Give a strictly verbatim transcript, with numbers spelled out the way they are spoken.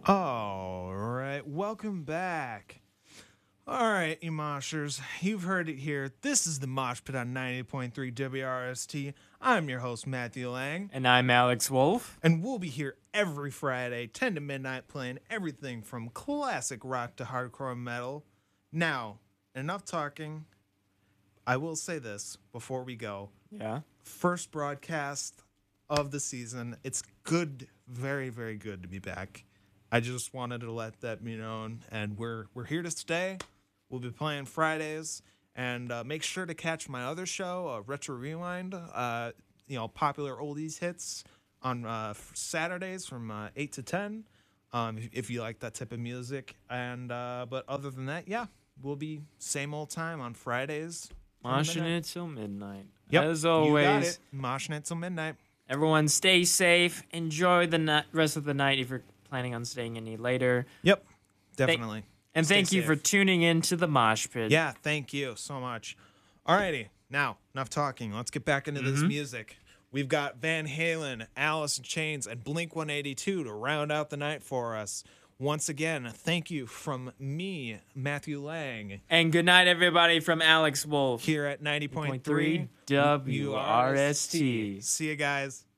All right, welcome back. All right, you moshers, you've heard it here. This is the Mosh Pit on ninety point three W R S T. I'm your host, Matthew Lang. And I'm Alex Wolf. And we'll be here every Friday, ten to midnight, playing everything from classic rock to hardcore metal. Now, enough talking. I will say this before we go. Yeah. First broadcast of the season. It's good, very, very good to be back. I just wanted to let that be known, and we're we're here to stay. We'll be playing Fridays, and uh, make sure to catch my other show, uh, Retro Rewind. Uh, you know, popular oldies hits on uh, Saturdays from uh, eight to ten. Um, if, if you like that type of music, and uh, but other than that, yeah, we'll be same old time on Fridays. Moshing it till midnight. Yep, As you got always, it. Moshing it till midnight. everyone stay safe. Enjoy the ni- rest of the night if you're planning on staying any later. Yep, definitely. And Stay thank you safe. for tuning in to the Mosh Pit. Yeah, thank you so much. Alrighty, now, enough talking. Let's get back into this Mhm. music. We've got Van Halen, Alice in Chains, and Blink one eighty-two to round out the night for us. Once again, thank you from me, Matthew Lang, And good night, everybody, from Alex Wolf. here at ninety point three W R S T. See you guys.